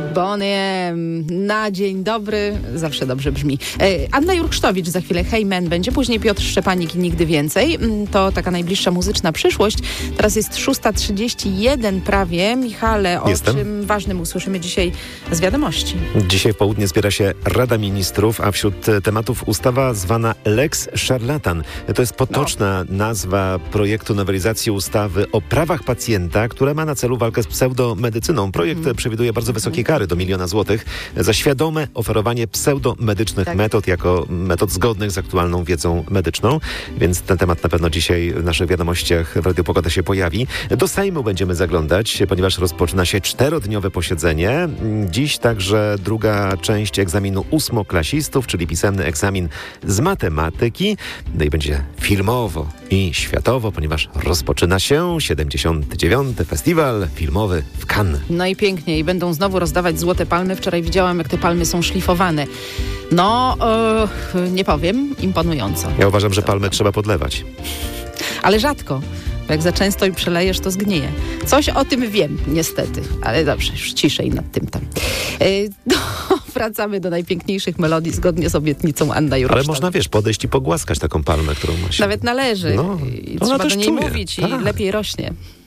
Boniem na dzień dobry, zawsze dobrze brzmi. Anna Jurksztowicz za chwilę, Hey Man będzie, później Piotr Szczepanik i Nigdy Więcej. To taka najbliższa muzyczna przyszłość. Teraz jest 6:31 prawie. Michale, o czym ważnym usłyszymy dzisiaj z wiadomości? Dzisiaj w południe zbiera się Rada Ministrów, a wśród tematów ustawa zwana Lex Szarlatan. To jest potoczna nazwa projektu nowelizacji ustawy o prawach pacjenta, która ma na celu walkę z pseudomedycyną. Projekt przewiduje bardzo wysokie kary do 1 000 000 złotych za świadome oferowanie pseudomedycznych metod jako metod zgodnych z aktualną wiedzą medyczną. Więc ten temat na pewno dzisiaj w naszych wiadomościach w Radiu Pogoda się pojawi. Do Sejmu będziemy zaglądać, ponieważ rozpoczyna się 4-dniowe posiedzenie. Dziś także druga część egzaminu ósmoklasistów, czyli pisemny egzamin z matematyki. No i będzie filmowo i światowo, ponieważ rozpoczyna się 79. Festiwal Filmowy w Cannes. No i pięknie. I będą znowu rozdawać złote palmy. Wczoraj widziałam, jak te palmy są szlifowane. No, nie powiem, imponująco. Ja uważam, że palmy trzeba podlewać. Ale rzadko. Jak za często i przelejesz, to zgnije. Coś o tym wiem, niestety. Ale dobrze, już ciszej nad tym tam. Wracamy do najpiękniejszych melodii zgodnie z obietnicą Anna Jurksztowicz. Ale można, podejść i pogłaskać taką palmę, którą ma się. Nawet należy. No, I trzeba do niej mówić i lepiej rośnie.